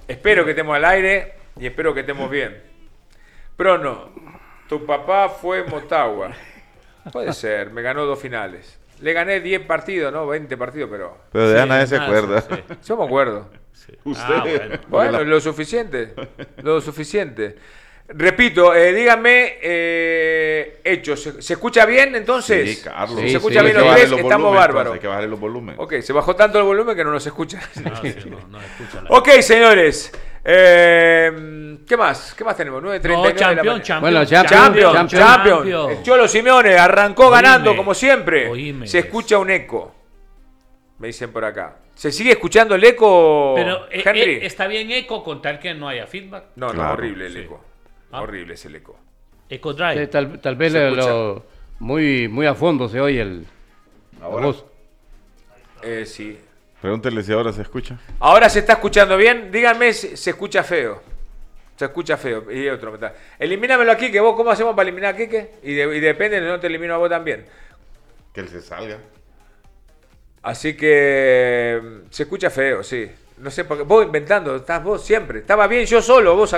Espero que estemos al aire y espero que estemos bien. Prono, tu papá fue Motagua. Puede ser, me ganó 2 finales. Le gané 10 partidos, ¿no? 20 partidos, pero... Pero de Sí, nadie se nada, acuerda. sí. Yo me acuerdo. Sí. Usted. Bueno, lo suficiente. Lo suficiente. Repito, díganme hechos. ¿Se escucha bien entonces? Sí, Carlos. ¿Se Sí, escucha sí, bien hay que los bajarle tres? los Estamos volúmenes, bárbaros. Hay que bajarle los volúmenes. Ok, se bajó tanto el volumen que no nos escucha. No, sí, no escucha la Ok, señores. ¿Qué más? ¿Qué más tenemos? 9:39 de la mañana. Bueno, Champions. El Cholo Simeone arrancó Oíme. ganando como siempre. Oíme. Se escucha un eco. Me dicen por acá. ¿Se sigue escuchando el eco, Pero Henry? está bien eco con tal que no haya feedback. No, Claro, horrible el sí. eco. Ah. Horrible es el eco. Eco Drive. Sí, tal vez Se escucha. muy a fondo se oye la voz. Sí. Pregúntele si ahora se escucha. Ahora se está escuchando bien. Díganme si se escucha feo. Se escucha feo. Y otro. Elimínamelo aquí, que vos, ¿cómo hacemos para eliminar a Quique? Y depende de no te elimino a vos también. Que él se salga. Así que se escucha feo, sí. No sé por qué. Vos inventando, estás vos siempre. Estaba bien yo solo, vos